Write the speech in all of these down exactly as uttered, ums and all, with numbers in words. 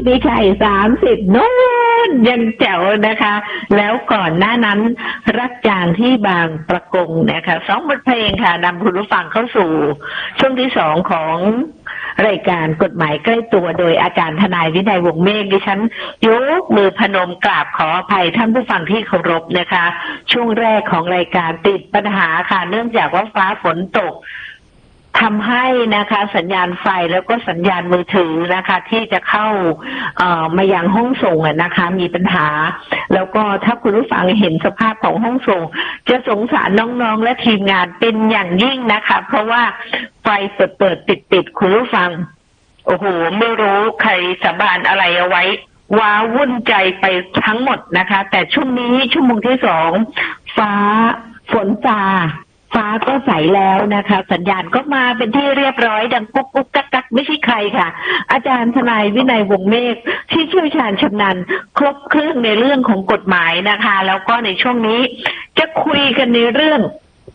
ไม่ใช่สามสิบโน้นยังแจ๋วนะคะแล้วก่อนหน้านั้นรักจางที่บางประกงนะคะสองบทเพลงค่ะนำคุณผู้ฟังเข้าสู่ช่วงที่สองของรายการกฎหมายใกล้ตัวโดยอาจารย์ทนายวินัยวงศ์เมฆดิฉันยกมือพนมกราบขออภัยท่านผู้ฟังที่เคารพนะคะช่วงแรกของรายการติดปัญหาค่ะเนื่องจากว่าฟ้าฝนตกทำให้นะคะสัญญาณไฟแล้วก็สัญญาณมือถือนะคะที่จะเข้าเอ่อมายังห้องส่งนะคะมีปัญหาแล้วก็ถ้าคุณผู้ฟังเห็นสภาพของห้องส่งจะสงสารน้องๆและทีมงานเป็นอย่างยิ่งนะคะเพราะว่าไฟเปิดเปิดติดติดคุณผู้ฟังโอ้โหไม่รู้ใครสาบานอะไรเอาไว้ว้าวุ่นใจไปทั้งหมดนะคะแต่ช่วงนี้ชั่วโมงที่สองฟ้าฝนซาฟ้าก็ใสแล้วนะคะสัญญาณก็มาเป็นที่เรียบร้อยดังกุ๊กกุ๊กกักกักไม่ใช่ใครค่ะอาจารย์ทนายวินัยวงศ์เมฆที่เชี่ยวชาญชำนาญครบเครื่องในเรื่องของกฎหมายนะคะแล้วก็ในช่วงนี้จะคุยกันในเรื่อง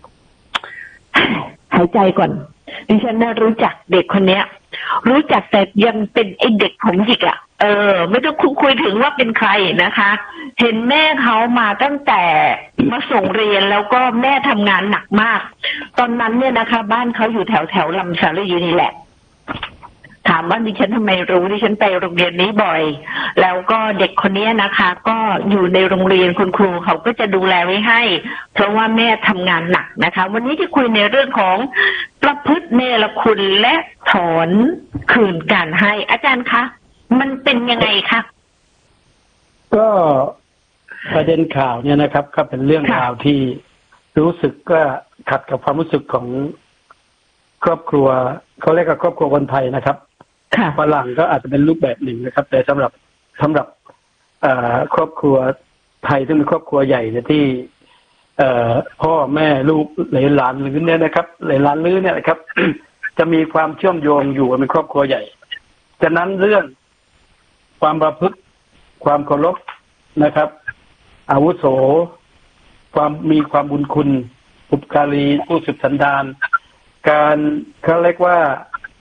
หายใจก่อนดิฉันน่ารู้จักเด็กคนนี้รู้จักแต่ยังเป็นไอเด็กผมหยิกอ่ะเออไม่ต้องคุยถึงว่าเป็นใครนะคะเห็นแม่เขามาตั้งแต่มาส่งเรียนแล้วก็แม่ทำงานหนักมากตอนนั้นเนี่ยนะคะบ้านเขาอยู่แถวแถวลำสาลีนี่แหละถามว่าดิฉันทำไมรู้ดิฉันไปโรงเรียนนี้บ่อยแล้วก็เด็กคนนี้นะคะก็อยู่ในโรงเรียนคุณครูเขาก็จะดูแลไว้ให้เพราะว่าแม่ทำงานหนักนะคะวันนี้จะคุยในเรื่องของประพฤติเนรคุณและถอนคืนการให้อาจารย์คะมันเป็นยังไงคะก็ประเด็นข่าวเนี่ยนะครับก็เป็นเรื่องราวที่รู้สึกก็ขัดกับความรู้สึกของครอบครัวเขาเรียกว่าครอบครัวคนไทยนะครับฝรั่งก็อาจจะเป็นรูปแบบหนึ่งนะครับแต่สำหรับสำหรับครอบครัวไทยซึ่งเป็นครอบครัวใหญ่เนี่ยที่พ่อแม่ลูกหลานหรือเนี่ยนะครับหลานลื้อเนี่ยนะครับ จะมีความเชื่อมโยงอยู่เป็นครอบครัวใหญ่ฉะนั้นเรื่องความประพฤติความเคารพนะครับอาวุโสความมีความบุญคุณอุปการีผู้สืบสันดานการเขาเรียกว่า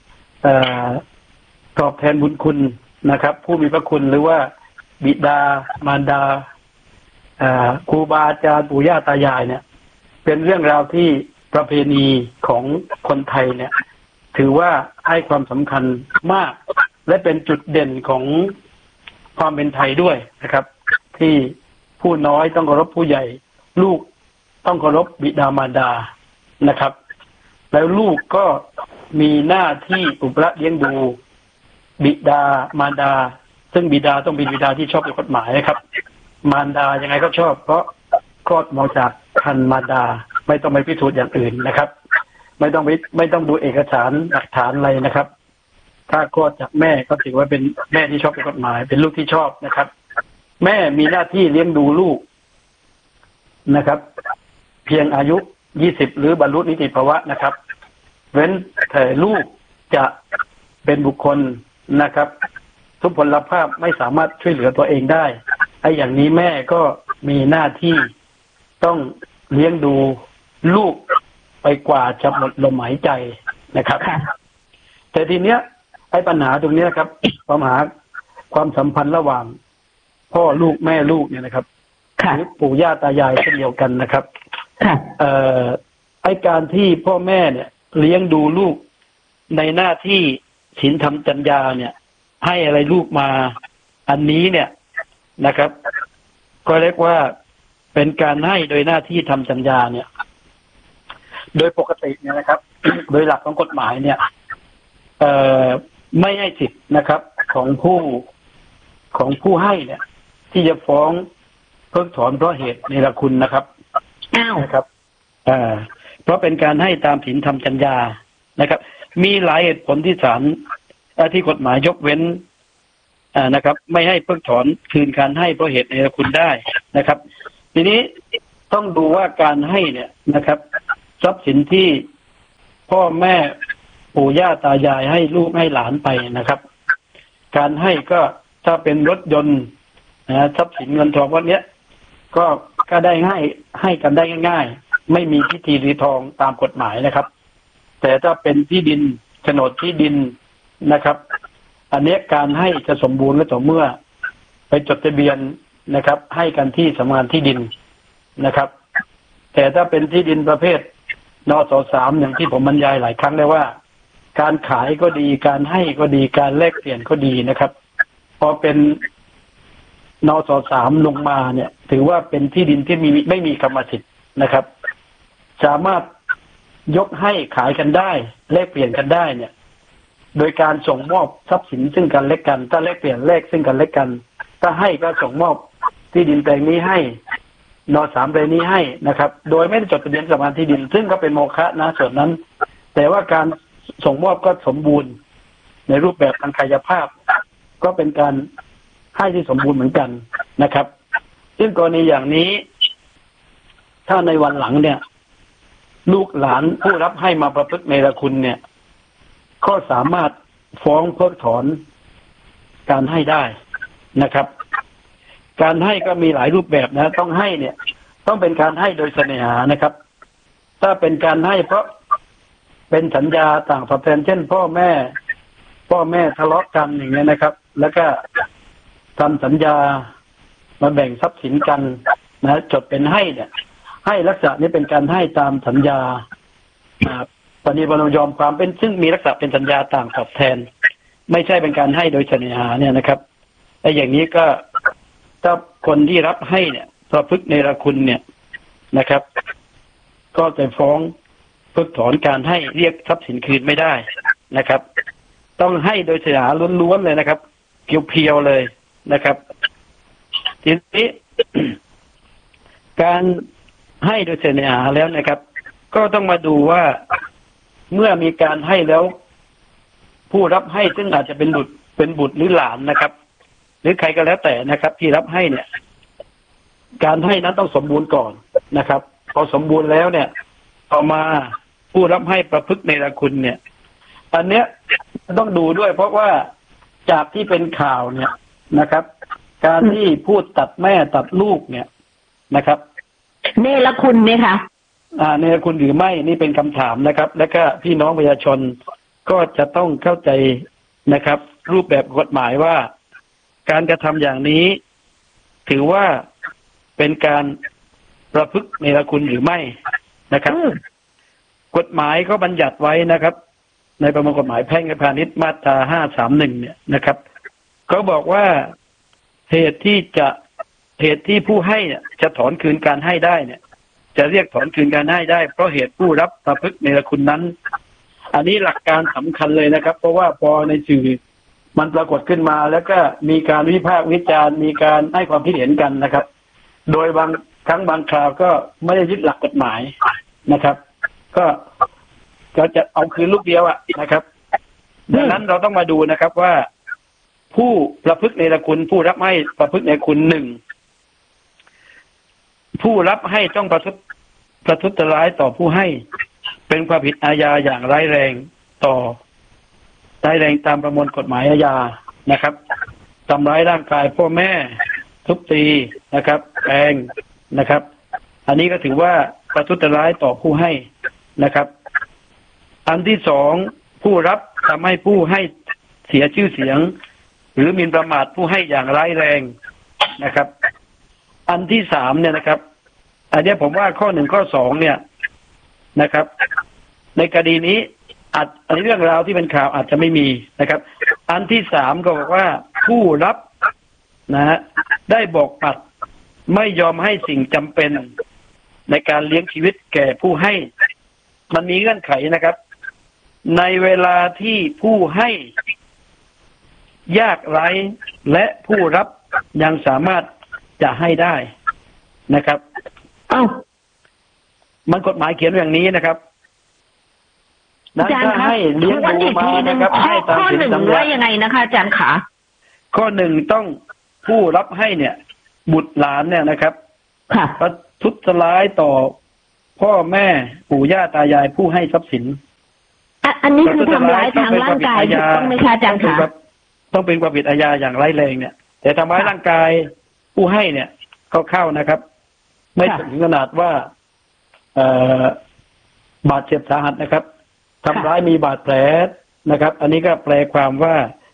ตอบแทนบุญคุณนะครับผู้มีพระคุณหรือว่าบิดามารดาครูบาอาจารย์ปู่ย่าตายายเนี่ยเป็นเรื่องราวที่ประเพณีของคนไทยเนี่ยถือว่าให้ความสำคัญมากและเป็นจุดเด่นของความเป็นไทยด้วยนะครับที่ผู้น้อยต้องเคารพผู้ใหญ่ลูกต้องเคารพบิดามารดานะครับแล้วลูกก็มีหน้าที่อุปถัมภ์เลี้ยงดูบิดามารดาซึ่งบิดาต้องเป็นบิดาที่ชอบด้วยกฎหมายนะครับมารดายังไงก็ชอบเพราะคลอดมาจากคันมารดาไม่ต้องไปพิสูจน์อย่างอื่นนะครับไม่ต้องไปไม่ต้องดูเอกสารหลักฐานอะไรนะครับถ้าคลอดจากแม่ก็ถือว่าเป็นแม่ที่ชอบด้วยกฎหมายเป็นลูกที่ชอบนะครับแม่มีหน้าที่เลี้ยงดูลูกนะครับเพียงอายุยี่สิบหรือบรรลุนิติภาวะนะครับเว้นแต่ลูกจะเป็นบุคคลนะครับทุพพลภาพไม่สามารถช่วยเหลือตัวเองได้ไอ้อย่างนี้แม่ก็มีหน้าที่ต้องเลี้ยงดูลูกไปกว่าจะหมดลมหายใจนะครับแต่ทีเนี้ยไอ้ปัญหาตรงนี้ครับปัญหาความสัมพันธ์ระหว่างพ่อลูกแม่ลูกเนี่ยนะครับหรือปู่ย่าตายายเช่นเดียวกันนะครับเอ่อไอ้การที่พ่อแม่เนี่ยเลี้ยงดูลูกในหน้าที่ศีลธรรมจรรยาเนี่ยให้อะไรลูกมาอันนี้เนี่ยนะครับก็เรียกว่าเป็นการให้โดยหน้าที่ทำจรรยาเนี่ยโดยปกติเนี่ยนะครับ โดยหลักของกฎหมายเนี่ยเอ่อไม่ให้สิทธิ์นะครับของผู้ของผู้ให้เนี่ยที่จะฟ้องเพิกถอนเพราะเหตุเนรคุณนะครับอ้าวนะครับอ่าเพราะเป็นการให้ตามศีลธรรมจรรยานะครับมีหลายเหตุผลที่ศาลที่กฎหมายยกเว้นอ่านะครับไม่ให้เพิกถอนคืนการให้เพราะเหตุเนรคุณได้นะครับทีนี้ต้องดูว่าการให้เนี่ยนะครับทรัพย์สินที่พ่อแม่ปู่ย่าตายายให้ลูกให้หลานไปนะครับการให้ก็ถ้าเป็นรถยนต์นะทรัพย์สินเงินทองพวกนี้ก็ก็ได้ให้ให้กันได้ง่ายๆไม่มีพิธีรีทองตามกฎหมายนะครับแต่ถ้าเป็นที่ดินโฉนดที่ดินนะครับอันนี้การให้จะสมบูรณ์ก็ต่อเมื่อไปจดทะเบียนนะครับ ให้กันที่สำนักงานที่ดินนะครับ แต่ถ้าเป็นที่ดินประเภทนสสามอย่างที่ผมบรรยายหลายครั้งแล้วว่าการขายก็ดีการให้ก็ดีการแลกเปลี่ยนก็ดีนะครับพอเป็นนสสามลงมาเนี่ยถือว่าเป็นที่ดินที่มีไม่มีกรรมสิทธิ์นะครับสามารถยกให้ขายกันได้แลกเปลี่ยนกันได้เนี่ยโดยการส่งมอบทรัพย์สินซึ่งกันและกันถ้าแลกเปลี่ยนแลกซึ่งกันและกันถ้าให้ก็ส่งมอบที่ดินแปลงนี้ให้นสามแปลงนี้ให้นะครับโดยไม่ได้จดทะเบียนสำนักงานที่ดินซึ่งก็เป็นโมฆะนะส่วนนั้นแต่ว่าการส่งมอบก็สมบูรณ์ในรูปแบบทางกายภาพก็เป็นการให้ที่สมบูรณ์เหมือนกันนะครับซึ่งกรณีอย่างนี้ถ้าในวันหลังเนี่ยลูกหลานผู้รับให้มาประพฤติเนรคุณเนี่ยก็สามารถฟ้องเพิกถอนการให้ได้นะครับการให้ก็มีหลายรูปแบบนะต้องให้เนี่ยต้องเป็นการให้โดยเสน่หานะครับถ้าเป็นการให้เพราะเป็นสัญญาต่างตอบแทนเช่นพ่อแม่พ่อแม่ทะเลาะกันอย่างเงี้ยนะครับแล้วก็ทำสัญญามาแบ่งทรัพย์สินกันนะจดเป็นให้เนี่ยให้ลักษณะนี้เป็นการให้ตามสัญญาปณิปนอมยอมความเป็นซึ่งมีลักษณะเป็นสัญญาต่างตอบแทนไม่ใช่เป็นการให้โดยเสน่หาเนี่ยนะครับไอ้อย่างนี้ก็ถ้าคนที่รับให้เนี่ยประพฤติเนรคุณเนี่ยนะครับก็จะฟ้องเพิกถอนการให้เรียกทรัพย์สินคืนไม่ได้นะครับต้องให้โดยเสน่หาล้วนๆเลยนะครับเพียวๆเลยนะครับทีนี้ การให้โดยเสน่หาแล้วนะครับก็ต้องมาดูว่าเมื่อมีการให้แล้วผู้รับให้ซึ่งอาจจะเป็นบุตรเป็นบุตรหรือหลานนะครับหรือใครก็แล้วแต่นะครับที่รับให้เนี่ยการให้นั้นต้องสมบูรณ์ก่อนนะครับพอสมบูรณ์แล้วเนี่ยต่อมาผู้รับให้ประพฤติเนรคุณเนี่ยอันเนี้ยต้องดูด้วยเพราะว่าจากที่เป็นข่าวเนี่ยนะครับการที่พูดตัดแม่ตัดลูกเนี่ยนะครับเนรคุณไหมคะอ่าเนรคุณหรือไม่นี่เป็นคำถามนะครับและก็พี่น้องประชาชนก็จะต้องเข้าใจนะครับรูปแบบกฎหมายว่าการกระทำอย่างนี้ถือว่าเป็นการประพฤติเนรคุณหรือไม่นะครับกฎหมายก็บัญญัติไว้นะครับในประมวลกฎหมายแพ่งและพาณิชย์มาตราห้าสามหนึ่งเนี่ยนะครับเขาบอกว่าเหตุที่จะเหตุที่ผู้ให้จะถอนคืนการให้ได้เนี่ยจะเรียกถอนคืนการให้ได้เพราะเหตุผู้รับประพฤติเนรคุณนั้นอันนี้หลักการสำคัญเลยนะครับเพราะว่าพอในสื่อมันปรากฏขึ้นมาแล้วก็มีการวิพากษ์วิจารณ์มีการให้ความคิดเห็นกันนะครับโดยบางครั้งบางคราวก็ไม่ได้ยึดหลักกฎหมายนะครับก็ก็จะเอาคืนลูกเดียวอะนะครับดังนั้นเราต้องมาดูนะครับว่าผู้ประพฤติเนรคุณผู้รับให้ประพฤติเนรคุณหนึ่งผู้รับให้ต้องประทุษประทุษร้ายต่อผู้ให้เป็นความผิดอาญาอย่างร้ายแรงต่อร้ายแรงตามประมวลกฎหมายอาญานะครับทำร้ายร่างกายพ่อแม่ทุบตีนะครับแทงนะครับอันนี้ก็ถือว่าประทุษร้ายต่อผู้ให้นะครับอันที่สองผู้รับทำให้ผู้ให้เสียชื่อเสียงหรือหมิ่นประมาทผู้ให้อย่างร้ายแรงนะครับอันที่สามเนี่ยนะครับอันนี้ผมว่าข้อหนึ่งข้อสองเนี่ยนะครับในคดีนี้อาจในเรื่องราวที่เป็นข่าวอาจจะไม่มีนะครับอันที่สามก็บอกว่าผู้รับนะฮะได้บอกปัดไม่ยอมให้สิ่งจำเป็นในการเลี้ยงชีวิตแก่ผู้ให้มันมีเงื่อนไขนะครับในเวลาที่ผู้ให้ยากไร้และผู้รับยังสามารถจะให้ได้นะครับเอ้ามันกฎหมายเขียนอย่างนี้นะครับอาจารย์คะให้เลี้ยงดูมานะครับให้ตามสินสัญญาว่ายังไงนะคะอาจารย์ขาข้อหนึ่งต้องผู้รับให้เนี่ยบุตรหลานเนี่ยนะครับค่ะประทุษร้ายต่อพ่อแม่ปู่ย่าตายายผู้ให้ทรัพย์สินอันนี้คือทำร้ายทางร่างกายถูกต้องไหมคะอาจารย์คะต้องเป็นความผิดอาญาอย่างร้ายแรงเนี่ยแต่ทำร้ายร่างกายผู้ให้เนี่ยเข้าๆนะครับไม่ถึงขนาดว่าเอ่อบาดเจ็บสาหัสนะครับทำร้ายมีบาดแผลนะครับอันนี้ก็แปลความว่า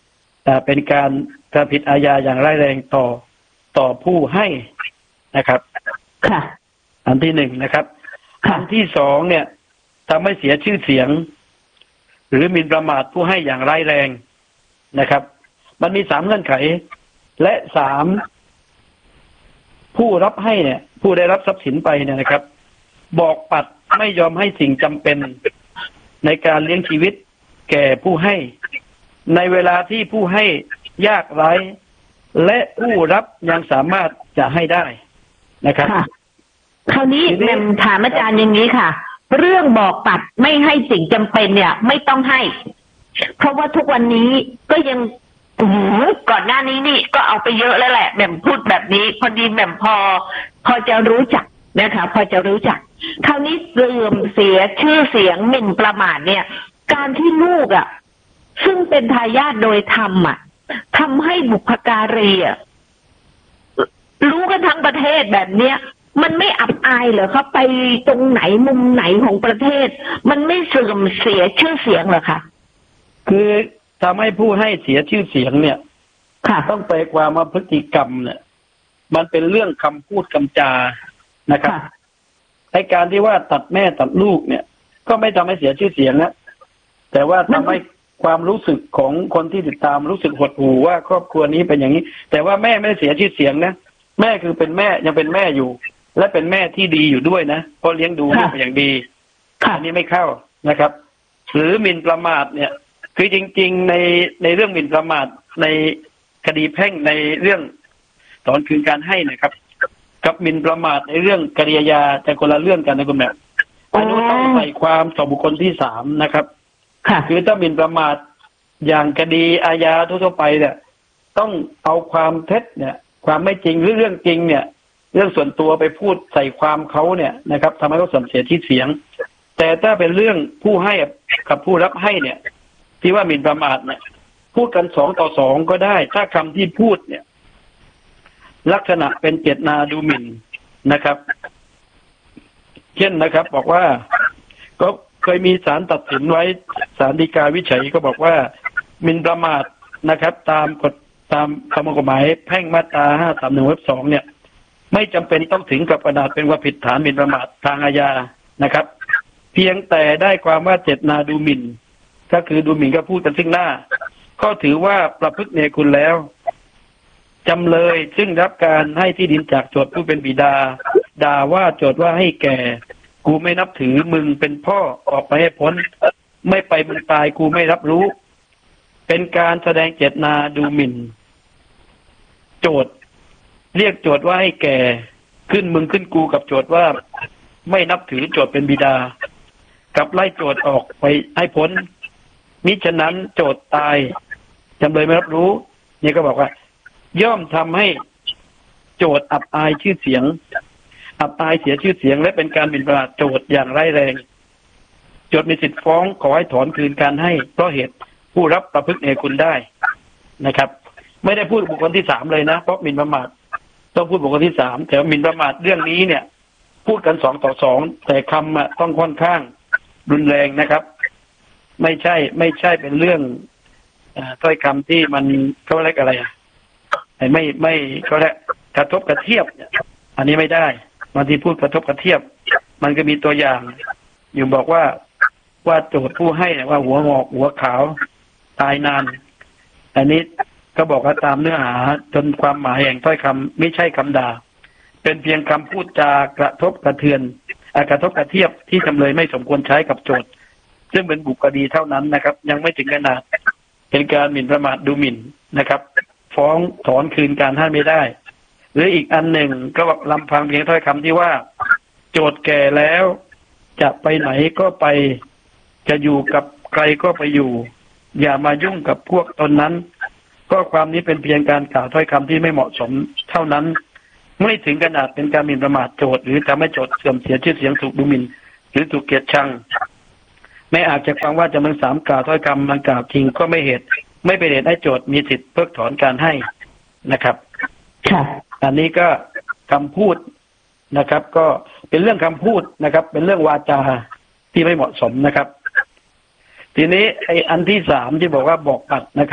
เป็นการกระผิดอาญาอย่างร้ายแรงต่อต่อผู้ให้นะครับค่ะอันที่หนึ่งนะครับอันที่สองเนี่ยทำให้เสียชื่อเสียงหรือหมิ่นประมาทผู้ให้อย่างร้ายแรงนะครับมันมีสามเงื่อนไขและสามผู้รับให้เนี่ยผู้ได้รับทรัพย์สินไปเนี่ยนะครับบอกปัดไม่ยอมให้สิ่งจำเป็นในการเลี้ยงชีวิตแก่ผู้ให้ในเวลาที่ผู้ให้ยากไร้และผู้รับยังสามารถจะให้ได้นะครับคราวนี้แม่ถามอาจารย์อย่างนี้ค่ะเรื่องบอกปัดไม่ให้สิ่งจำเป็นเนี่ยไม่ต้องให้เพราะว่าทุกวันนี้ก็ยังก่อนหน้านี้นี่ก็เอาไปเยอะแล้วแหละแม่พูดแบบนี้พอดีแม่พอพอจะรู้จักนะคะพอจะรู้จักคราวนี้เสื่อมเสียชื่อเสียงหมิ่นประมาทเนี่ยการที่ลูกอ่ะซึ่งเป็นทายาทโดยธรรมอ่ะทำให้บุพการีอ่ะรู้กันทั้งประเทศแบบเนี้ยมันไม่อับอายเหรอเขาไปตรงไหนมุมไหนของประเทศมันไม่เสื่อมเสียชื่อเสียงเหรอคะคือทำให้ผู้ให้เสียชื่อเสียงเนี่ยต้องไปความว่าพฤติกรรมเนี่ยมันเป็นเรื่องคำพูดคำจานะครับในการที่ว่าตัดแม่ตัดลูกเนี่ยก็ไม่ทำให้เสียชื่อเสียงนะแต่ว่าทำให้ความรู้สึกของคนที่ติดตามรู้สึกหดหู่ว่าครอบครัวนี้เป็นอย่างนี้แต่ว่าแม่ไม่ได้เสียชื่อเสียงนะแม่คือเป็นแม่ยังเป็นแม่อยู่และเป็นแม่ที่ดีอยู่ด้วยนะเพราะเลี้ยงดูลูกอย่างดีอันนี้ไม่เข้านะครับหรือหมิ่นประมาทเนี่ยคือจริงๆในในเรื่องหมิ่นประมาทในคดีแพ่งในเรื่องถอนคืนการให้นะครับกับหมิ่นประมาทในเรื่องกริยาแต่คนละเรื่องกันนะคุณแม่อันนี้ต้องใส่ความต่อบุคคลที่สามนะครับคือถ้าหมิ่นประมาทอย่างคดีอาญาทั่วไปเนี่ยต้องเอาความเท็จเนี่ยความไม่จริงหรือเรื่องจริงเนี่ยเรื่องส่วนตัวไปพูดใส่ความเขาเนี่ยนะครับทำให้เขาเสื่อมเสียชื่อเสียงแต่ถ้าเป็นเรื่องผู้ให้กับผู้รับให้เนี่ยที่ว่าหมิ่นประมาทเนี่ยพูดกันสองต่อสองก็ได้ถ้าคำที่พูดเนี่ยลักษณะเป็นเจตนาดูหมิ่นนะครับเช่นนะครับบอกว่าก็เคยมีศาลตัดสินไว้ศาลฎีกาวิจัยก็บอกว่าหมิ่นประมาทนะครับ ตามกฎตามประมวลกฎหมายแพ่งมาตราห้าสามหนึ่งวรรคสองเนี่ยไม่จำเป็นต้องถึงกับขนาดเป็นว่าผิดฐานหมิ่นประมาททางอาญานะครับเพียงแต่ได้ความว่าเจตนาดูหมิ่นก็คือดูหมิ่นก็พูดกันซึ่งหน้าก็ถือว่าประพฤติเนรคุณแล้วจำเลยซึ่งรับการให้ที่ดินจากโจทก์ผู้เป็นบิดาด่าว่าโจทก์ว่าให้แก่กูไม่นับถือมึงเป็นพ่อออกไปให้พ้นไม่ไปมึงตายกูไม่รับรู้เป็นการแสดงเจตนาดูหมิ่นโจทก์เรียกโจทก์ว่าให้แก่ขึ้นมึงขึ้นกูกับโจทก์ว่าไม่นับถือโจทก์เป็นบิดากับไล่โจทก์ออกไปให้พ้นมิฉะนั้นโจทก์ตายจำเลยไม่รับรู้นี่ก็บอกว่าย่อมทำให้โจทก์อับอายชื่อเสียงอับอายเสียชื่อเสียงและเป็นการหมิ่นประมาทโจทก์อย่างร้ายแรงโจทก์มีสิทธิ์ฟ้องขอให้ถอนคืนการให้เพราะเหตุผู้รับประพฤติเนรคุณได้นะครับไม่ได้พูดบุคคลที่สามเลยนะเพราะหมิ่นประมาทต้องพูดบุคคลที่สามแต่หมิ่นประมาทเรื่องนี้เนี่ยพูดกันสองต่อสองแต่คำอ่ะต้องค่อนข้างรุนแรงนะครับไม่ใช่ไม่ใช่เป็นเรื่องถ้อยคำที่มันเขาเรียกอะไรอ่ะไม่ไม่เขาเรียกกระทบกระเทียบอันนี้ไม่ได้บางทีพูดกระทบกระเทียบมันก็มีตัวอย่างอยู่บอกว่าว่าโจทก์ผู้ให้ว่าหัวงอกหัวขาวตายนานอันนี้ก็บอกว่าตามเนื้อหาจนความหมายแห่งถ้อยคำไม่ใช่คำด่าเป็นเพียงคำพูดจากระทบกระเทือนกระทบกระเทียบที่จำเลยไม่สมควรใช้กับโจทก์ซึ่งเป็นบุคคดีเท่านั้นนะครับยังไม่ถึงขนาดเป็นการหมิ่นประมาทดูหมิ่นนะครับฟ้องถอนคืนการให้ไม่ได้หรืออีกอันหนึ่งก็ลำพังเพียงถ้อยคำที่ว่าโจทก์แก่แล้วจะไปไหนก็ไปจะอยู่กับใครก็ไปอยู่อย่ามายุ่งกับพวกตนนั้นก็ความนี้เป็นเพียงการกล่าวถ้อยคำที่ไม่เหมาะสมเท่านั้นไม่ถึงขนาดเป็นการหมิ่นประมาทโจทก์หรือทำให้โจทก์เสื่อมเสียชื่อเสียงถูกดูหมิ่นหรือถูกเกลียดชังไม่อาจจะฟังว่าจะมันสามกล่าวถ้อยคำมันกล่าวจริงก็ไม่เหตุไม่เป็นเหตุให้โจทก์มีสิทธิ์เพิกถอนการให้นะครับอันนี้ก็คำพูดนะครับก็เป็นเรื่องคำพูดนะครับเป็นเรื่องวาจาที่ไม่เหมาะสมนะครับทีนี้ไอ้อันที่สามที่บอกว่าบอกปัดนะครับ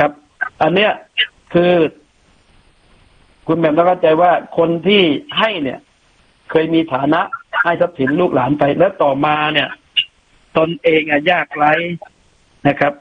อันเนี้ยคือคุณแม่ต้องเข้าใจว่าคนที่ให้เนี่ยเคยมีฐานะให้ทรัพย์สินลูกหลานไปแล้วต่อมาเนี่ยตนเองอะยากไร้นะครับ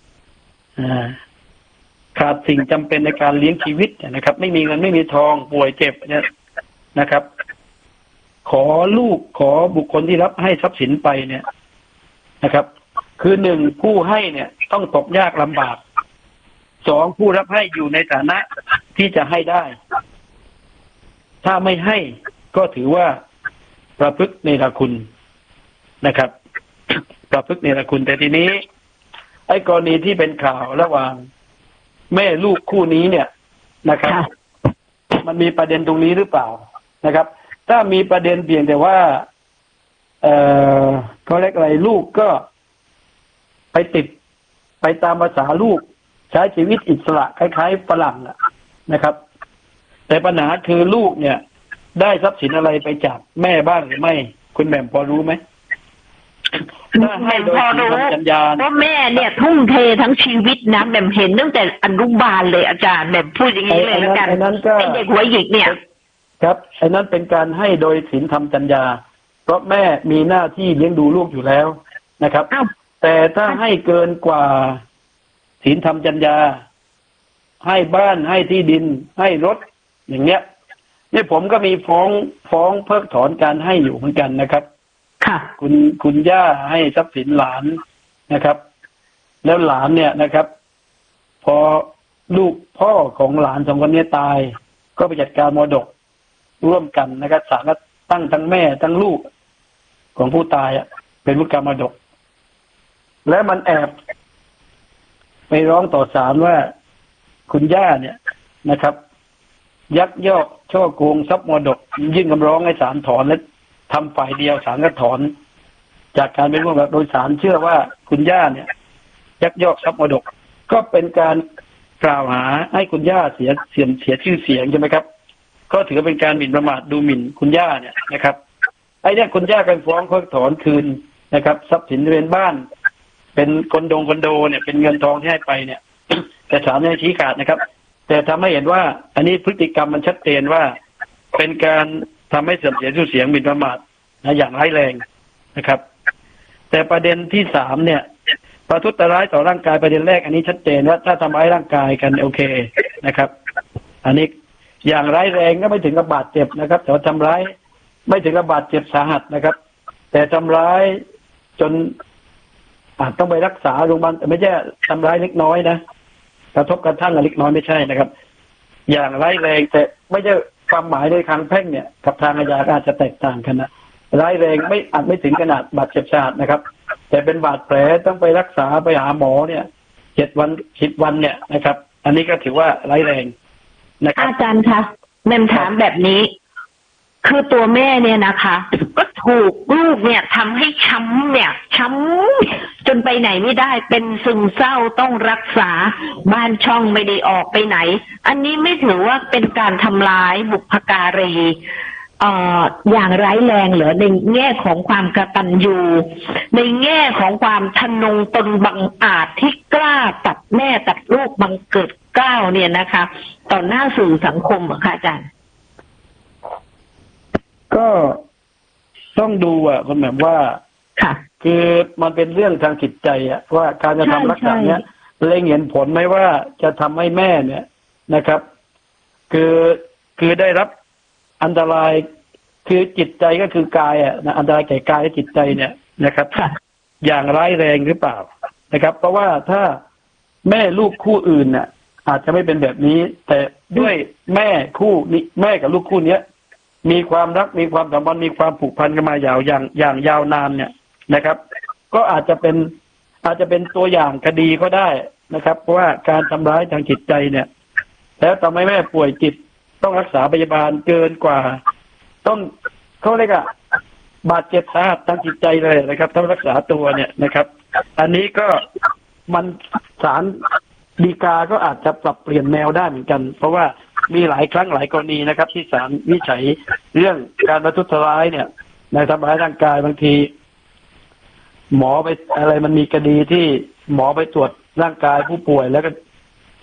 ขาดสิ่งจำเป็นในการเลี้ยงชีวิตนะครับไม่มีเงินไม่มีทองป่วยเจ็บเนี่ยนะครับขอลูกขอบุคคลที่รับให้ทรัพย์สินไปเนี่ยนะครับคือหนึ่งผู้ให้เนี่ยต้องตกยากลำบากสองผู้รับให้อยู่ในฐานะที่จะให้ได้ถ้าไม่ให้ก็ถือว่าประพฤติเนรคุณนะครับประพฤติเนรคุณแต่ทีนี้ไอ้กรณีที่เป็นข่าวระหว่างแม่ลูกคู่นี้เนี่ยนะครับมันมีประเด็นตรงนี้หรือเปล่านะครับถ้ามีประเด็นเพียงแต่ว่าเอ่อเขาเรียกอะไรลูกก็ไปติดไปตามภาษาลูกใช้ชีวิตอิสระคล้ายๆฝรั่งนะครับแต่ปัญหาคือลูกเนี่ยได้ทรัพย์สินอะไรไปจากแม่บ้างหรือไม่คุณแหม่มพอรู้ไหมถ้าให้โดยสินทำสัญญาเพราะแม่เนี่ยทุ่มเททั้งชีวิตนะแหม่มเห็นตั้งแต่อนุบาลเลยอาจารย์แหม่มพูดอย่างนี้เลยแล้วกันไอ้เด็กหัวหยิกเนี่ยครับไอ้นั้นเป็นการให้โดยสินทำสัญญาเพราะแม่มีหน้าที่เลี้ยงดูลูกอยู่แล้วนะครับแต่ถ้าให้เกินกว่าศีลธรรมจัญญาให้บ้านให้ที่ดินให้รถอย่างเงี้ยนี่ผมก็มีฟ้องฟ้องเพิกถอนการให้อยู่เหมือนกันนะครับค่ะคุณคุณย่าให้ทรัพย์สินหลานนะครับแล้วหลานเนี่ยนะครับพอลูกพ่อของหลานสองคนนี้ตายก็ไปจัดการมรดกร่วมกันนะครับศาลก็ตั้งทั้งแม่ทั้งลูกของผู้ตายอ่ะเป็นผู้กรรมมรดกและมันแอบไปร้องต่อศาลว่าคุณย่าเนี่ยนะครับยักยอกช่อโกงทรัพย์มรดกยื่นคำร้องให้ศาลถอนและทำฝ่ายเดียวศาลก็ถอนจากการเป็นร่วมกับโดยศาลเชื่อว่าคุณย่าเนี่ยยักยอกทรัพย์มรดกก็เป็นการกล่าวหาให้คุณย่าเสียเสียเสียชื่อเสียงใช่ไหมครับก็ถือเป็นการหมิ่นประมาทดูหมิ่นคุณย่าเนี่ยนะครับไอ้เนี่ยคุณย่ากันฟ้องเพิกถอนคืนนะครับทรัพย์สินเป็นบ้านเป็นคอนโดคอนโดเนี่ยเป็นเงินทองที่ให้ไปเนี่ยแต่ศาลไม่ชี้ขาดนะครับแต่ทำให้เห็นว่าอันนี้พฤติกรรมมันชัดเจนว่าเป็นการทำให้เสื่อมเสียชื่อเสียงหมิ่นประมาทนะอย่างร้ายแรงนะครับแต่ประเด็นที่สามเนี่ยประทุษร้ายต่อร่างกายประเด็นแรกอันนี้ชัดเจนว่าถ้าทำร้ายร่างกายกันโอเคนะครับอันนี้อย่างร้ายแรงก็ไม่ถึงกับบาดเจ็บนะครับแต่ทำร้ายไม่ถึงกับบาดเจ็บสาหัสนะครับแต่ทำร้ายจนอาจต้องไปรักษาโรงพยาบาลแต่ไม่ใช่ทำร้ายเล็กน้อยนะกระทบกระทั่งเล็กน้อยไม่ใช่นะครับอย่างร้ายแรงแต่ไม่ใช่ความหมายในทางแพ่งเนี่ยกับทางอาญาอาจจะแตกต่างกันนะร้ายแรงไม่อาจไม่ถึงขนาดบาดเจ็บสาหัสนะครับแต่เป็นบาดแผลต้องไปรักษาไปหาหมอเนี่ยเจ็ดวันสิบวันเนี่ยนะครับอันนี้ก็ถือว่าร้ายแรงนะครับอาจารย์คะแม่ถามแบบนี้คือตัวแม่เนี่ยนะคะก็ถูกลูกเนี่ยทำให้ช้ำเนี่ยช้ำจนไปไหนไม่ได้เป็นซึมเศร้าต้องรักษาบ้านช่องไม่ได้ออกไปไหนอันนี้ไม่ถือว่าเป็นการทำร้ายบุพการีเอ่ออย่างร้ายแรงเหรอในแง่ของความกตัญญูในแง่ของความทะนงตนบังอาจที่กล้าตัดแม่ตัดลูกบังเกิดเกล้าเนี่ยนะคะต่อหน้าสื่อสังคมอะค่ะอาจารย์ก็ต้องดูอ่ะคุณแบบว่าค่ะคือมันเป็นเรื่องทางจิตใจอ่ะว่าการจะทำลักษณะเนี้ยเล็งเห็นผลไหมว่าจะทำให้แม่เนี่ยนะครับคือคือได้รับอันตรายคือจิตใจก็คือกายอ่ะนะอันตรายแก่กายและจิตใจเนี่ยนะครับอย่างร้ายแรงหรือเปล่านะครับ เพราะว่าถ้าแม่ลูกคู่อื่นน่ะอาจจะไม่เป็นแบบนี้แต่ด้วยแม่คู่นี้แม่กับลูกคู่เนี้ยมีความรักมีความสัมพันธ์มีความผูกพันกันมายาวอย่างอย่างยาวนานเนี่ยนะครับก็อาจจะเป็นอาจจะเป็นตัวอย่างคดีก็ได้นะครับเพราะว่าการทำร้ายทางจิตใจเนี่ยแล้วทำให้แม่ป่วยจิตต้องรักษาพยาบาลเกินกว่าต้องเขาเรียกอะบาดเจ็บสาหัสทางจิตใจเลยนะครับต้องรักษาตัวเนี่ยนะครับอันนี้ก็มันศาลฎีกาก็อาจจะปรับเปลี่ยนแนวได้เหมือนกันเพราะว่ามีหลายครั้งหลายกรณีนะครับที่ศาลวินิจฉัยเรื่องการประทุษร้ายเนี่ยในทำร้ายร่างกายบางทีหมอไปอะไรมันมีคดีที่หมอไปตรวจร่างกายผู้ป่วยแล้วก็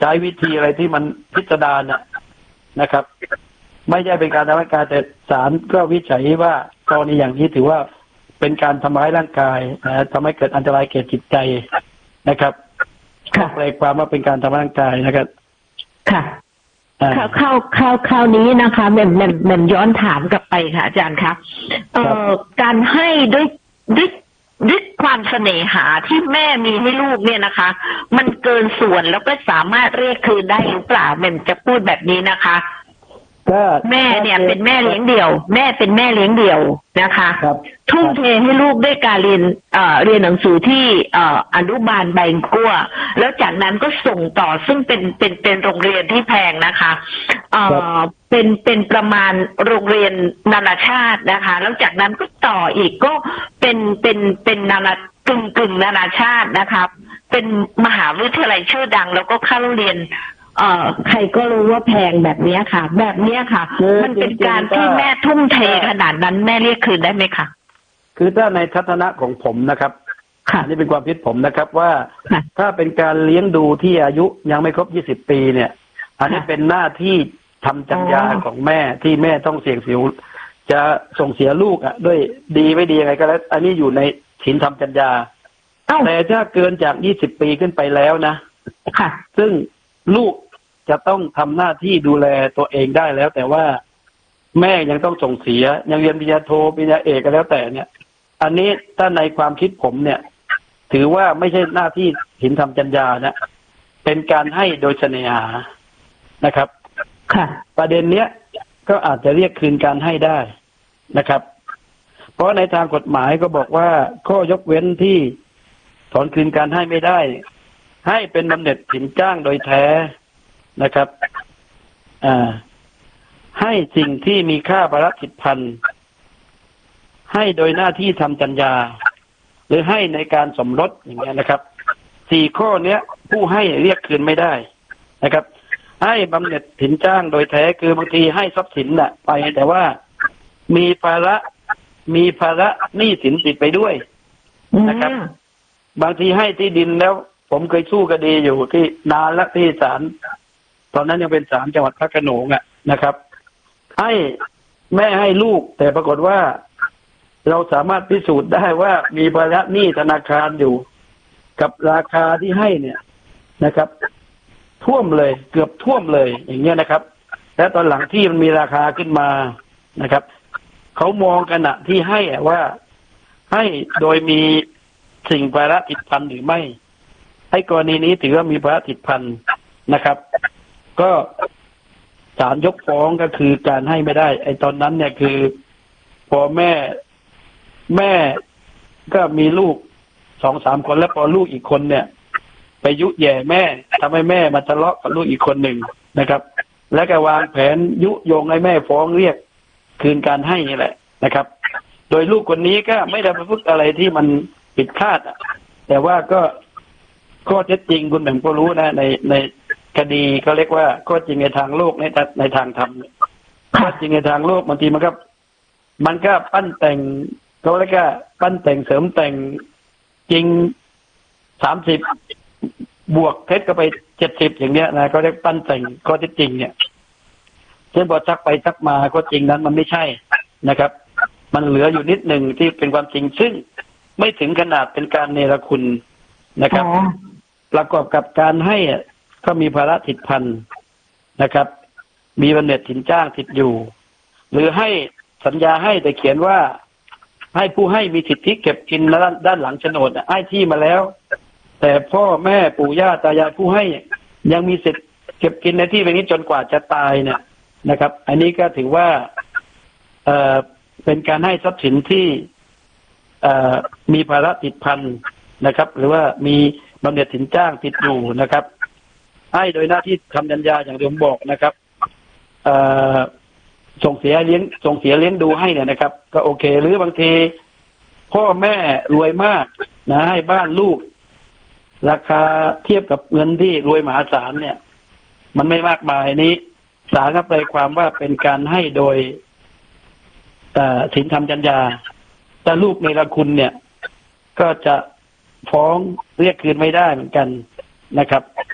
ใช้วิธีอะไรที่มันพิสดารน่ะนะครับไม่ใช่เป็นการทำร้ายร่างกายแต่ศาลก็วิจัยว่ากรณีอย่างนี้ถือว่าเป็นการทำร้ายร่างกายนะทำให้เกิดอันตรายแก่จิตใจนะครับแปลความว่าเป็นการทำร้ายร่างกายนะครับค่ะเข้าเข้าเข้าเข้านี้นะคะแม่แม่แม่ย้อนถามกลับไปค่ะอาจารย์ครับเอ่อการให้ด้วยด้วยด้วยความเสน่หาที่แม่มีให้ลูกเนี่ยนะคะมันเกินส่วนแล้วก็สามารถเรียกคืนได้หรือเปล่าแม่จะพูดแบบนี้นะคะแม่เนี่ยเป็นแม่เลี้ยงเดี่ยวแม่เป็นแม่เลี้ยงเดี่ยวนะคะทุ่มเทให้ลูกด้วยการเรียนเอ่อเรียนหนังสือที่เอ่ออนุบาลใบกั้วแล้วจากนั้นก็ส่งต่อซึ่งเป็นเป็นเป็นโรงเรียนที่แพงนะคะเอ่อเป็นเป็นประมาณโรงเรียนนานาชาตินะคะแล้วจากนั้นก็ต่ออีกก็เป็นเป็นเป็นนานากึ่งกึ่งนานาชาตินะคะเป็นมหาวิทยาลัยชื่อดังแล้วก็เข้าเรียนเอ่อใครก็รู้ว่าแพงแบบนี้ค่ะแบบนี้ค่ะมันเป็นการที่แม่ทุ่มเทขนาดนั้นแม่เรียกคืนได้ไหมคะคือถ้าในทัศนะของผมนะครับอันนี้เป็นความคิดผมนะครับว่าถ้าเป็นการเลี้ยงดูที่อายุยังไม่ครบยี่สิบปีเนี่ยอันนี้เป็นหน้าที่ทำจรรยาของแม่ที่แม่ต้องเสี่ยงเสียจะส่งเสียลูกอ่ะด้วยดีไม่ดียังไงก็แล้วอันนี้อยู่ในศีลธรรมจรรยาแต่ถ้าเกินจากยี่สิบปีขึ้นไปแล้วนะซึ่งลูกจะต้องทำหน้าที่ดูแลตัวเองได้แล้วแต่ว่าแม่ยังต้องส่งเสียยังเรียนปริญญาโทปริญญาเอกก็แล้วแต่เนี่ยอันนี้ถ้าในความคิดผมเนี่ยถือว่าไม่ใช่หน้าที่ศีลธรรมจรรยานะเป็นการให้โดยเสน่หานะครับค่ะประเด็นเนี้ยก็อาจจะเรียกคืนการให้ได้นะครับเพราะในทางกฎหมายก็บอกว่าข้อยกเว้นที่ถอนคืนการให้ไม่ได้ให้เป็นบำเหน็จสินจ้างโดยแท้นะครับอ่าให้สิ่งที่มีค่าภาระผิดพันให้โดยหน้าที่ทำจรรยาหรือให้ในการสมรสอย่างเงี้ยนะครับสี่ข้อเนี้ยผู้ให้เรียกคืนไม่ได้นะครับให้บำเหน็จสินจ้างโดยแท้คือบางทีให้ทรัพย์สินน่ะไปแต่ว่ามีภาระมีภาระหนี้สินติดไปด้วยนะครับบางทีให้ที่ดินแล้วผมเคยสู้คดีอยู่ที่นานละที่ศาลตอนนั้นยังเป็นศาลจังหวัดพระโขนงอ่ะนะครับให้แม่ให้ลูกแต่ปรากฏว่าเราสามารถพิสูจน์ได้ว่ามีภาระหนี้ธนาคารอยู่กับราคาที่ให้เนี่ยนะครับท่วมเลยเกือบท่วมเลยอย่างเงี้ยนะครับและตอนหลังที่มันมีราคาขึ้นมานะครับเขามองกันอะที่ให้อะว่าให้โดยมีสิ่งภาระติดพันหรือไม่ให้กรณีนี้ถือว่ามีภาระติดพันนะครับก็ศาลยกฟ้องก็คือการให้ไม่ได้ไอ้ตอนนั้นเนี่ยคือพอแม่แม่ก็มีลูกสองสามคนแล้วพอลูกอีกคนเนี่ยไปยุแย่แม่ทำให้แม่มาทะเลาะกับลูกอีกคนหนึ่งนะครับ แล้วก็วางแผนยุยงให้แม่ฟ้องเรียกคืนการให้นี่แหละนะครับโดยลูกคนนี้ก็ไม่ได้ประพฤติอะไรที่มันผิดคาดแต่ว่าก็ข้อเท็จจริงคุณแหม่มก็รู้นะในในคดีเขาเรียกว่าข้อจริงในทางโลกในในทางธรรมข้อจริงในทางโลกบางทีมันก็มันก็ปั้นแต่งเขาเรียกว่าปั้นแต่งเสริมแต่งจริงสามสิบบวกเท็จก็ไปเจ็ดสิบอย่างเนี้ยนะก็เรียกปั้นแต่งข้อเท็จจริงเนี่ยเช่นพอชักไปชักมาข้อจริงนั้นมันไม่ใช่นะครับมันเหลืออยู่นิดหนึ่งที่เป็นความจริงซึ่งไม่ถึงขนาดเป็นการเนรคุณนะครับประกอบกับการให้ก็มีภาระติดพันนะครับมีบำเหน็จสินจ้างติดอยู่หรือให้สัญญาให้แต่เขียนว่าให้ผู้ให้มีสิทธิเก็บกินด้านด้านหลังโฉนดให้ที่มาแล้วแต่พ่อแม่ปู่ย่าตายายผู้ให้ยังมีสิทธิเก็บกินในที่แบบนี้จนกว่าจะตายเนี่ยนะครับอันนี้ก็ถือว่าเอ่อเป็นการให้ทรัพย์สินที่เอ่อมีภาระติดพันนะครับหรือว่ามีบำเหน็จสินจ้างติดอยู่นะครับให้โดยหน้าที่ทำสัญญาอย่างที่ผมบอกนะครับเอ่อส่งเสียเลี้ยงส่งเสียเลี้ยงดูให้เนี่ยนะครับก็โอเคหรือบางทีพ่อแม่รวยมากนะให้บ้านลูกราคาเทียบกับเงินที่รวยมหาศาลเนี่ยมันไม่มากมายนี้ศาลก็แปลความว่าเป็นการให้โดยศีลธรรมจรรยาแต่ลูกเนรคุณเนี่ยก็จะฟ้องเรียกคืนไม่ได้เหมือนกันนะครับ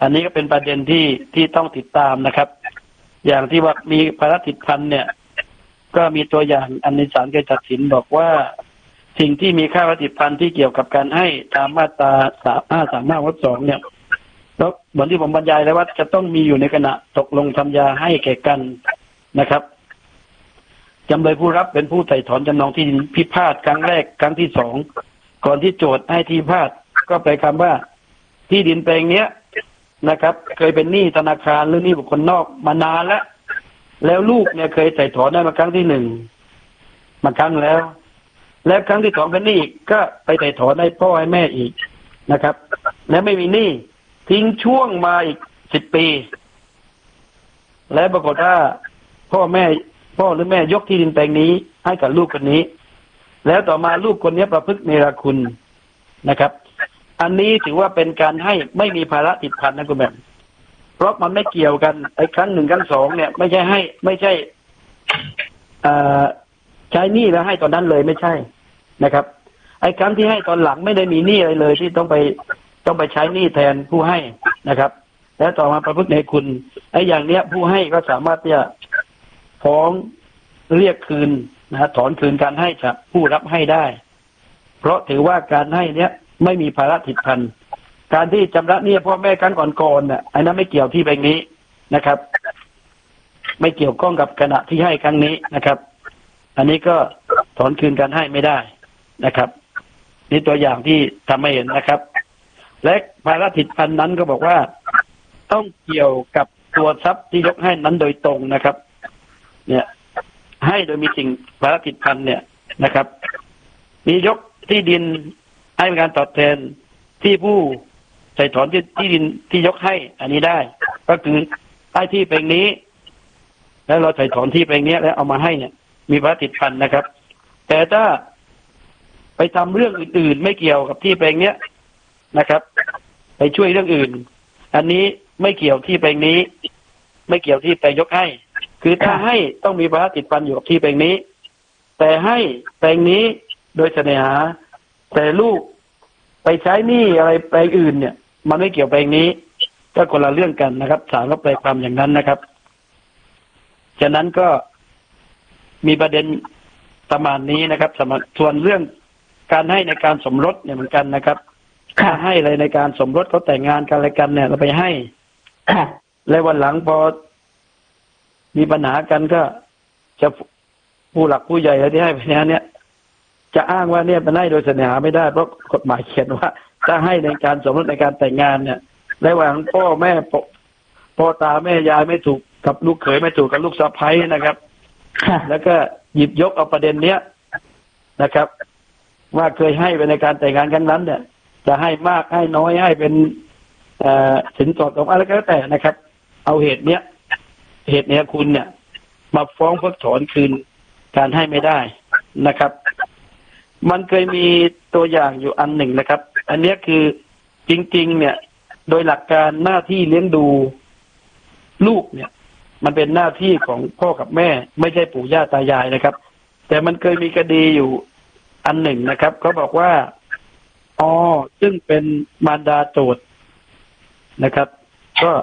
อันนี้ก็เป็นประเด็นที่ที่ต้องติดตามนะครับอย่างที่ว่ามีภาระติดพันเนี่ยก็มีตัวอย่างอันในศาลเคยตัดสินบอกว่าสิ่งที่มีค่าปฏิพันธ์ที่เกี่ยวกับการให้ตามมาตราสามห้าสามห้าวรรคสองเนี่ยแล้วเหมือนที่ผมบรรยายแล้วว่าจะต้องมีอยู่ในขณะตกลงทำยาให้แก่กันนะครับจำเลยผู้รับเป็นผู้ไถ่ถอนจำนองที่ดินพิพาทครั้งแรกครั้งที่สองก่อนที่โจทย์ให้ที่พิพาทก็ไปคำว่าที่ดินแปลงเนี้ยนะครับเคยเป็นหนี้ธนาคารหรือหนี้บุคคลนอกมานานแล้วแล้วลูกเนี่ยเคยไถ่ถอนได้มาครั้งที่หนึ่งมาครั้งแล้วและครั้งที่สองเป็นหนี้อีกก็ไปไถ่ถอนให้พ่อให้แม่อีกนะครับและไม่มีหนี้ทิ้งช่วงมาอีกสิบปีและปรากฏว่าพ่อแม่พ่อหรือแม่ยกที่ดินแปลงนี้ให้กับลูกคนนี้แล้วต่อมาลูกคนนี้ประพฤติเนรคุณนะครับอันนี้ถือว่าเป็นการให้ไม่มีภาระติดพันนะคุณแม่เพราะมันไม่เกี่ยวกันไอ้ครั้งหนึ่งครั้งสองเนี่ยไม่ใช่ให้ไม่ใช่ใช้หนี้แล้วให้ตอนนั้นเลยไม่ใช่นะครับไอ้ครั้งที่ให้ตอนหลังไม่ได้มีหนี้อะไรเลยที่ต้องไปต้องไปใช้หนี้แทนผู้ให้นะครับแล้วต่อมาประพฤติในคุณไอ้อย่างเนี้ยผู้ให้ก็สามารถที่จะฟ้องเรียกคืนนะถอนคืนการให้จากผู้รับให้ได้เพราะถือว่าการให้เนี้ยไม่มีภาระติดพันการที่ชำระหนี้พ่อแม่ครั้งก่อนๆน่ะไอ้นั้นไม่เกี่ยวที่แบงค์นี้นะครับไม่เกี่ยวข้องกับขณะที่ให้ครั้งนี้นะครับอันนี้ก็ถอนคืนการให้ไม่ได้นะครับนี่ตัวอย่างที่ทำให้เห็นนะครับและภาระติดพันนั้นก็บอกว่าต้องเกี่ยวกับตัวทรัพย์ที่ยกให้นั้นโดยตรงนะครับเนี่ยให้โดยมีสิ่งภาระติดพันเนี่ยนะครับมียกที่ดินให้เป็นการตอบแทนที่ผู้ไถ่ถอนที่ที่ดินที่ยกให้อันนี้ได้ก็คือใต้ที่แปลงนี้แล้วเราไถ่ถอนที่แปลงนี้แล้วเอามาให้เนี่ยมีภาระติดพันนะครับแต่ถ้าไปทำเรื่องอื่นๆไม่เกี่ยวกับที่แปลงเนี้ยนะครับไปช่วยเรื่องอื่นอันนี้ไม่เกี่ยวที่แปลงนี้ไม่เกี่ยวที่แปลงยกให้คือถ้าให้ต้องมีภาระติดพันอยู่กับที่แปลงนี้แต่ให้แปลงนี้โดยเสน่หาแต่ลูกไปใช้หนี้อะไรแปลงอื่นเนี่ยมันไม่เกี่ยวแปลงนี้ก็คนละเรื่องกันนะครับศาลก็แปลความอย่างนั้นนะครับฉะนั้นก็มีประเด็นประมาณนี้นะครับสำหรับส่วนเรื่องการให้ในการสมรสเนี่ยเหมือนกันนะครับค่าให้อะไรในการสมรสเขาแต่งงานกันอะไรกันเนี่ยเราไปให้แล้ววันหลังพอมีปัญหากันก็จะผู้หลักผู้ใหญ่อะไรที่ให้ไปเนี่ยจะอ้างว่าเนี่ยมันให้โดยเสน่หาไม่ได้เพราะกฎหมายเขียนว่าถ้าให้ในการสมรสในการแต่งงานเนี่ยระหว่างพ่อแม่พ่อตาแม่ยายไม่ถูกกับลูกเขยไม่ถูกกับลูกสะใภ้นะครับแล้วก็หยิบยกเอาประเด็นเนี้ยนะครับว่าเคยให้ไปในการแต่งงานครั้งนั้นเนี่ยจะให้มากให้น้อยให้เป็นสินสอดของอะไรก็แล้วแต่นะครับเอาเหตุเนี้ยเหตุเนี้ยคุณเนี่ยมาฟ้องเพิกถอนคืนการให้ไม่ได้นะครับมันเคยมีตัวอย่างอยู่อันหนึ่งนะครับอันนี้คือจริงๆเนี่ยโดยหลักการหน้าที่เลี้ยงดูลูกเนี่ยมันเป็นหน้าที่ของพ่อกับแม่ไม่ใช่ปู่ย่าตายายนะครับแต่มันเคยมีคดีอยู่อันหนึ่งนะครับเขาบอกว่าอ๋อซึ่งเป็นมารดาโจทย์นะครับก็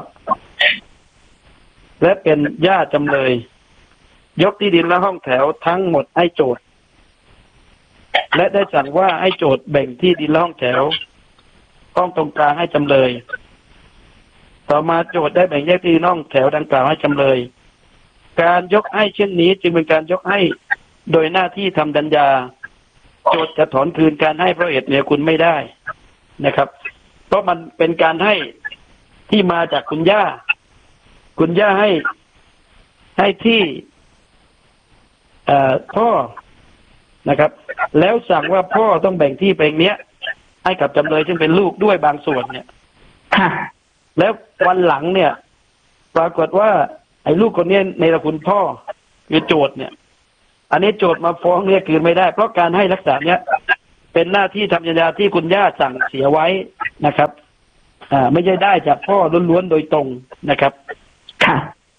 และเป็นย่าจำเลยยกที่ดินและห้องแถวทั้งหมดให้โจทย์และได้สั่งว่าให้โจทย์แบ่งที่ดินและห้องแถวห้องตรงกลางให้จำเลยต่อมาโจทย์ได้แบ่งแยกที่ดินห้องแถวดังกล่าวให้จำเลยการยกให้เช่นนี้จึงเป็นการยกให้โดยหน้าที่ทำสัญญาโจทย์จะถอนคืนการให้เพราะเหตุเนี่ยคุณไม่ได้นะครับเพราะมันเป็นการให้ที่มาจากคุณย่าคุณย่าให้ให้ที่เอ่อพ่อนะครับแล้วสั่งว่าพ่อต้องแบ่งที่แปลงเนี้ยให้กับจำเลยซึ่งเป็นลูกด้วยบางส่วนเนี่ยแล้ววันหลังเนี่ยปรากฏว่าไอ้ลูกคนนี้ในตระกูลพ่อคือโจทย์เนี่ยอันนี้โจทย์มาฟ้องเรียกคืนไม่ได้เพราะการให้ลักษณะเนี้ยเป็นหน้าที่ทำสัญญาที่คุณย่าสั่งเสียไว้นะครับอ่าไม่ใช่ได้จากพ่อล้วนๆโดยตรงนะครับค่ะ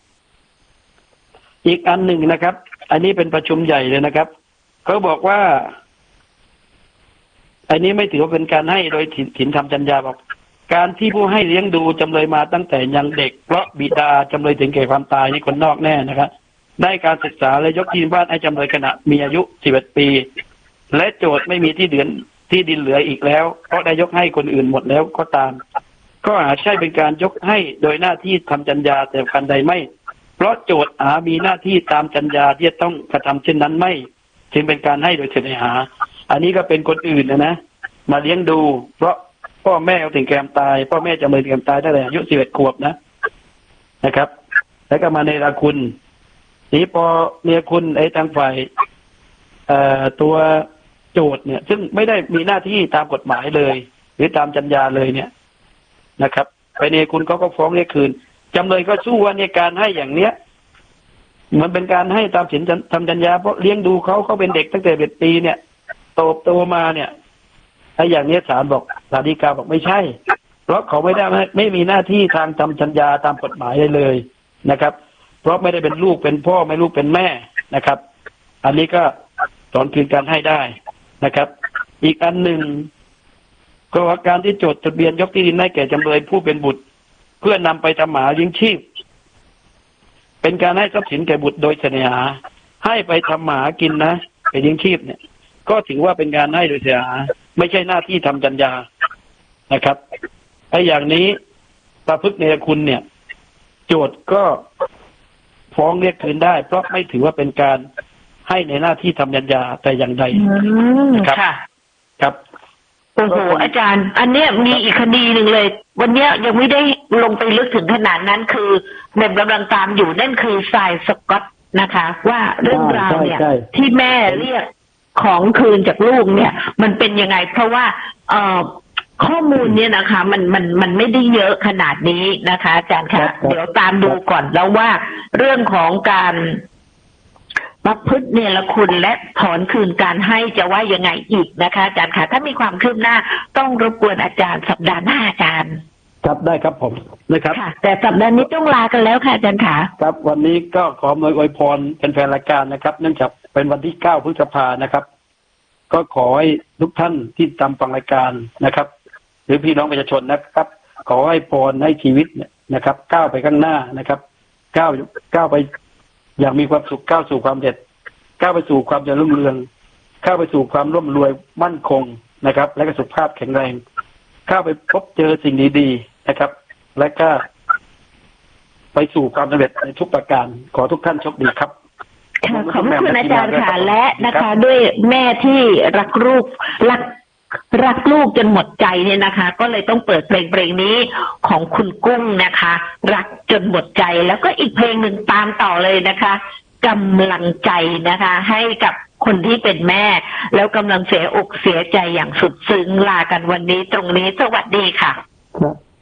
อีกอันหนึ่งนะครับอันนี้เป็นประชุมใหญ่เลยนะครับเขาบอกว่าอันนี้ไม่ถือว่าเป็นการให้โดยถิ่นถิ่นทำสัญญาบอกการที่ผู้ให้เลี้ยงดูจำเลยมาตั้งแต่ยังเด็กเพราะบิดาจำเลยถึงแก่ความตายนี่คนนอกแน่นะครับได้การศึกษาและยกที่บ้านให้จำเลยขณะมีอายุสิบเอ็ดปีและโจทย์ไม่มีที่เดือนที่ดินเหลืออีกแล้วเพราะได้ยกให้คนอื่นหมดแล้วก็ตามก็อาจใช่เป็นการยกให้โดยหน้าที่ทำจัญญาแต่การใดไม่เพราะโจทย์อามีหน้าที่ตามจัญญาที่จะต้องกระทำเช่นนั้นไม่จึงเป็นการให้โดยเสน่หาอันนี้ก็เป็นคนอื่นนะนะมาเลี้ยงดูเพราะพ่อแม่เอาถึงแกมตายพ่อแม่จำเลยถึงแกมตายตั้งแต่อายุสิบเอ็ดขวบนะนะครับแล้วก็มาในราคุณนี้พอเมียคุณไอ้ทางฝ่ายเอ่อตัวโจทย์เนี่ยซึ่งไม่ได้มีหน้าที่ตามกฎหมายเลยหรือตามจัญญาเลยเนี่ยนะครับไปเนคุณเขาก็ฟ้องเรียกคืนจำเลยก็สู้ว่าในการให้อย่างเนี้ยมันเป็นการให้ตามสินทำจัญญาเพราะเลี้ยงดูเขาเขาเป็นเด็กตั้งแต่เด็กปีเนี่ยโตโตมาเนี่ยไอ้อย่างนี้ศาลบอกศาลฎีกาบอกไม่ใช่เพราะเขาไม่ได้ไม่มีหน้าที่ทางทำจัญญาตามกฎหมายเลยนะครับเพราะไม่ได้เป็นลูกเป็นพ่อไม่ลูกเป็นแม่นะครับอันนี้ก็สอนคืนการให้ได้นะครับอีกอันหนึ่งก็ว่าการที่โจทย์ทะเบียนยกที่ดินให้แก่จำเลยผู้เป็นบุตรเพื่อนำไปทำหมาเลี้ยงชีพเป็นการให้ทรัพย์สินแก่บุตรโดยเสน่หาให้ไปทำหมากินนะไปเลี้ยงชีพเนี่ยก็ถือว่าเป็นการให้โดยเสน่หาไม่ใช่หน้าที่ทำจัญญานะครับไอ้อย่างนี้ประพฤติเนรคุณเนี่ยโจทย์ก็ฟ้องเรียกคืนได้เพราะไม่ถือว่าเป็นการให้ในหน้าที่ทำจัญญาแต่อย่างใดนะครับครับโอ้โหอาจารย์อันเนี้ยมีอีกคดีหนึ่งเลยวันเนี้ยยังไม่ได้ลงไปลึกถึงขนาดนั้นคือแม่กำลังตามอยู่นั่นคือทรายสกอตนะคะว่าเรื่องราวเนี่ยที่แม่เรียกของคืนจากลูกเนี่ยมันเป็นยังไงเพราะว่าเอ่อข้อมูลเนี่ยนะคะมันมันมันไม่ได้เยอะขนาดนี้นะคะอาจารย์คะเดี๋ยวตามดูก่อนแล้วว่าเรื่องของการประพฤติเนรคุณและถอนคืนการให้จะว่ายังไงอีกนะคะอาจารย์คะถ้ามีความคืบหน้าต้องรบกวนอาจารย์สัปดาห์หน้าอาจารย์ครับได้ครับผมนะครับแต่สัปดาห์นี้ต้องลากันแล้วค่ะอาจารย์ค่ะครับวันนี้ก็ขออวยอวยพรเป็นแฟนรายการนะครับเนื่องจากเป็นวันที่เก้าพฤษภานะครับก็ขอให้ทุกท่านที่ตามฟังรายการนะครับหรือพี่น้องประชาชนนะครับขอให้พรให้ชีวิตเนี่ยนะครับก้าวไปข้างหน้านะครับก้าวก้าวไปอย่างมีความสุขก้าวสู่ความเด็ดก้าวไปสู่ความเจริญรุ่งเรืองก้าวไปสู่ความร่ำรวยมั่นคงนะครับและก็สุขภาพแข็งแรงก้าวไปพบเจอสิ่งดีๆนะครับและก็ไปสู่ความสำเร็จในทุกประการขอทุกท่านโชคดีครับขอบคุณอาจารย์ค่ะและนะคะด้วยแม่ที่รักลูกรักรักลูกจนหมดใจเนี่ยนะคะก็เลยต้องเปิดเพลงเพลงนี้ของคุณกุ้งนะคะรักจนหมดใจแล้วก็อีกเพลงหนึ่งตามต่อเลยนะคะกำลังใจนะคะให้กับคนที่เป็นแม่แล้วกำลังเสียอกเสียใจอย่างสุดซึ้งลากันวันนี้ตรงนี้สวัสดีค่ะ